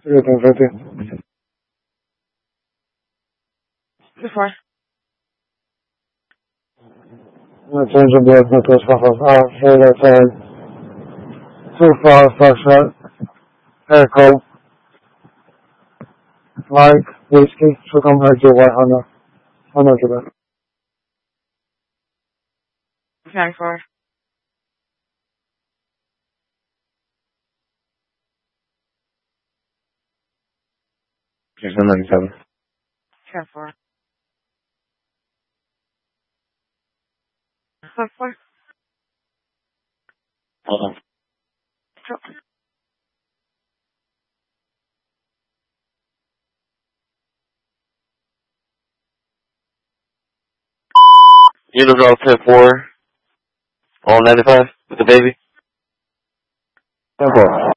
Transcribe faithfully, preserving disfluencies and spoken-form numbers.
ten fifty. two four. No change of blood, no close off of off, so that's uh, two four, four shot, Echo, Mike, Whiskey, so come back to White Hunter, Hunter Quebec. nine four. Six ninety-seven. ten four. five four. Hold on. Universal ten four, all ninety-five, with the baby. ten four.